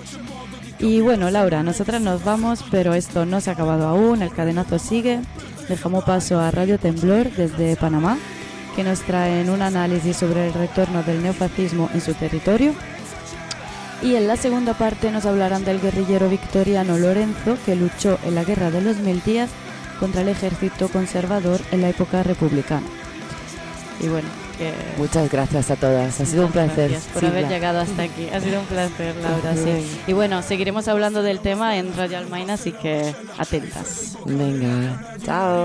Y bueno, Laura, nosotras nos vamos, pero esto no se ha acabado aún, el cadenazo sigue. Dejamos paso a Radio Temblor desde Panamá, que nos traen un análisis sobre el retorno del neofascismo en su territorio. Y en la segunda parte nos hablarán del guerrillero victoriano Lorenzo, que luchó en la Guerra de los 1000 días contra el ejército conservador en la época republicana. Y bueno, muchas gracias a todas, ha sido un placer. Gracias por haber llegado hasta aquí, ha sido un placer, Laura. Sí. Y bueno, seguiremos hablando del tema en Radio Almaina, así que atentas. Venga, chao.